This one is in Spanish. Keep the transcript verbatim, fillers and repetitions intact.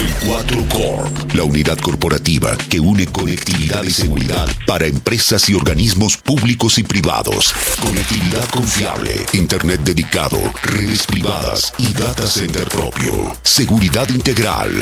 El cuatro Corp, la unidad corporativa que une conectividad y seguridad para empresas y organismos públicos y privados. Conectividad confiable, internet dedicado, redes privadas y data center propio. Seguridad integral,